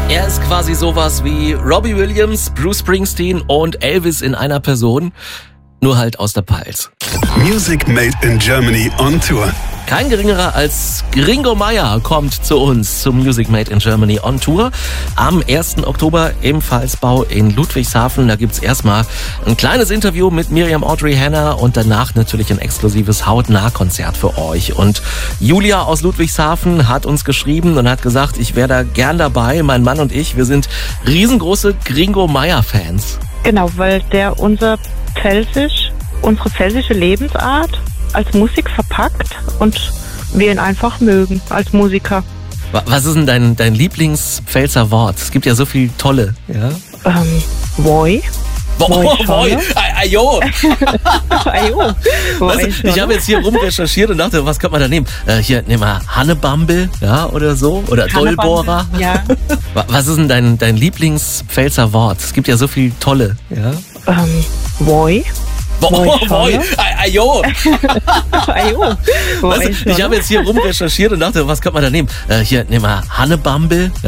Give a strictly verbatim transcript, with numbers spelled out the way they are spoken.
Er ist quasi sowas wie Robbie Williams, Bruce Springsteen und Elvis in einer Person, nur halt aus der Pfalz. Music Made in Germany on Tour. Kein geringerer als Gringo Meier kommt zu uns zum Music Made in Germany on Tour am ersten Oktober im Pfalzbau in Ludwigshafen. Da gibt's erstmal ein kleines Interview mit Miriam Audrey Hanna und danach natürlich ein exklusives Hautnah-Konzert für euch. Und Julia aus Ludwigshafen hat uns geschrieben und hat gesagt, ich wäre da gern dabei. Mein Mann und ich, wir sind riesengroße Gringo Meier-Fans. Genau, weil der unser Pfälzisch, unsere pfälzische Lebensart als Musik verpackt und wir ihn einfach mögen als Musiker. Was ist denn dein, dein Lieblingspfälzer Wort? Es gibt ja so viele tolle. Ja? Ähm, Woi. Woi, woi, ajo. Ajo. Weißt du, ich habe jetzt hier rumrecherchiert und dachte, was könnte man da nehmen? Äh, hier, nehmen wir Hannebambel, ja, oder so, oder Dollbohrer. Ja. Was ist denn dein, dein Lieblingspfälzer Wort? Es gibt ja so viele tolle. Ja? Ähm, Woi. Woi, ajo. Ajo. Weißt du, ich habe jetzt hier rumrecherchiert und dachte, was könnte man da nehmen? Äh, hier, nehmen wir Hannebambel.